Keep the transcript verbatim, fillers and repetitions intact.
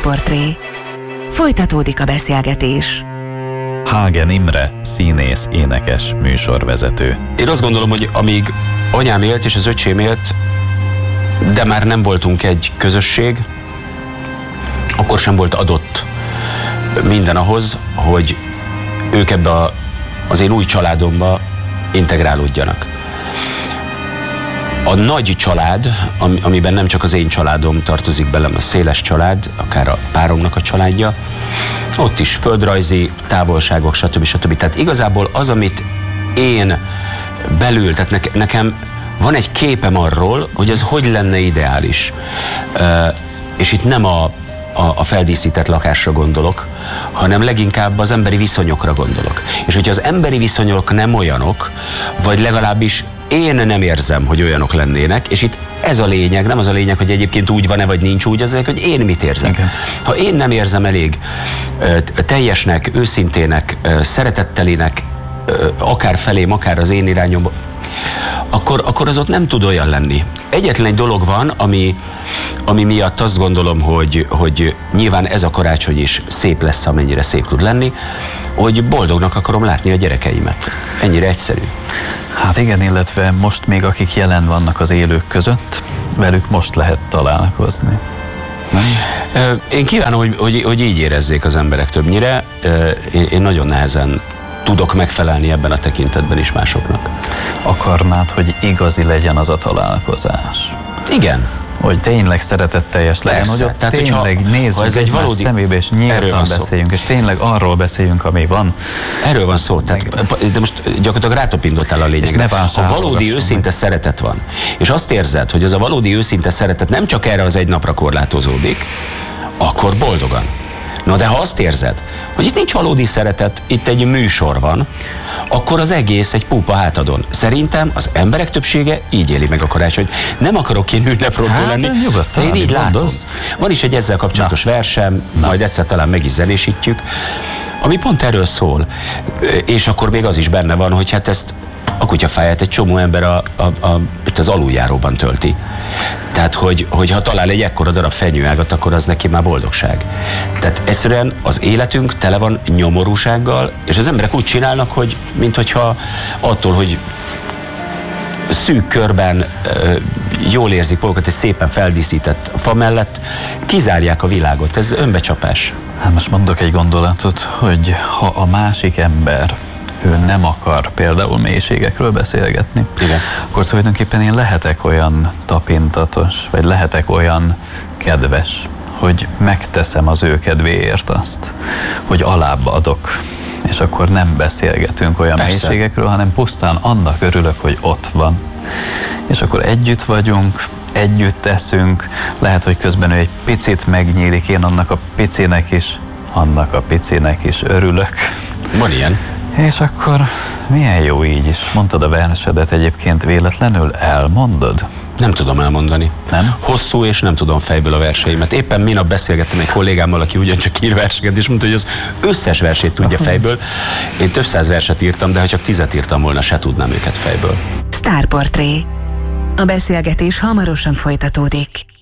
Sztárportré. Folytatódik a beszélgetés. Hagen Imre, színész, énekes, műsorvezető. Én azt gondolom, hogy amíg anyám élt és az öcsém élt, de már nem voltunk egy közösség, akkor sem volt adott minden ahhoz, hogy ők ebbe a, az én új családomba integrálódjanak. A nagy család, amiben nem csak az én családom tartozik bele, a széles család, akár a páromnak a családja, ott is földrajzi távolságok, stb. stb. Tehát igazából az, amit én belül, tehát ne, nekem van egy képem arról, hogy ez hogy lenne ideális. Uh, és itt nem a, a, a feldíszített lakásra gondolok, hanem leginkább az emberi viszonyokra gondolok. És hogyha az emberi viszonyok nem olyanok, vagy legalábbis én nem érzem, hogy olyanok lennének, és itt ez a lényeg, nem az a lényeg, hogy egyébként úgy van-e, vagy nincs úgy, az, hogy én mit érzem. Okay. Ha én nem érzem elég uh, teljesnek, őszintének, uh, szeretettelinek, uh, akár felém, akár az én irányomban, akkor, akkor az ott nem tud olyan lenni. Egyetlen egy dolog van, ami, ami miatt azt gondolom, hogy, hogy nyilván ez a karácsony is szép lesz, amennyire szép tud lenni, hogy boldognak akarom látni a gyerekeimet. Ennyire egyszerű. Hát igen, illetve most még akik jelen vannak az élők között, velük most lehet találkozni. Nem? Én kívánom, hogy, hogy, hogy így érezzék az emberek többnyire. Én, én nagyon nehezen tudok megfelelni ebben a tekintetben is másoknak. Akarnád, hogy igazi legyen az a találkozás? Igen. Hogy tényleg szeretetteljes legyen, Persze. hogy ott Tehát, tényleg hogyha, nézzük ez egy valódi szemébe, és nyíltan beszéljünk, és tényleg arról beszéljünk, ami van. Erről van szó. Tehát, de most gyakorlatilag rátapintottál a lényegre. Ha valódi őszinte meg. szeretet van, és azt érzed, hogy az a valódi őszinte szeretet nem csak erre az egy napra korlátozódik, akkor boldogan. Na de ha azt érzed, hogy itt nincs valódi szeretet, itt egy műsor van, akkor az egész egy púpa hátadon. Szerintem az emberek többsége így éli meg a karácsonyt. Nem akarok én ünneprontó hát, lenni, de én így látom. Van is egy ezzel kapcsolatos Na. versem, Na. majd egyszer talán meg is zenésítjük, ami pont erről szól. És akkor még az is benne van, hogy hát ezt a kutyafáját egy csomó ember a, a, a, itt az aluljáróban tölti. Tehát, hogy, hogy ha talál egy ekkora darab fenyőágat, akkor az neki már boldogság. Tehát egyszerűen az életünk tele van nyomorúsággal, és az emberek úgy csinálnak, hogy minthogyha attól, hogy szűk körben jól érzik magukat egy szépen feldíszített fa mellett, kizárják a világot. Ez önbecsapás. Hát most mondok egy gondolatot, hogy ha a másik ember ő nem akar például mélységekről beszélgetni, Igen. akkor tulajdonképpen én lehetek olyan tapintatos, vagy lehetek olyan kedves, hogy megteszem az ő kedvéért azt, hogy alább adok, és akkor nem beszélgetünk olyan Persze. mélységekről, hanem pusztán annak örülök, hogy ott van. És akkor együtt vagyunk, együtt teszünk, lehet, hogy közben ő egy picit megnyílik, én annak a picinek is, annak a picinek is örülök. Van ilyen. És akkor milyen jó így is. Mondtad a versedet, egyébként véletlenül elmondod? Nem tudom elmondani. Nem? Hosszú, és nem tudom fejből a verseimet. Éppen minap beszélgettem egy kollégámmal, aki ugyancsak ír verseket, és mondta, hogy az összes versét tudja fejből. Én több száz verset írtam, de ha csak tizet írtam volna, se tudnám őket fejből. Sztárportré. A beszélgetés hamarosan folytatódik.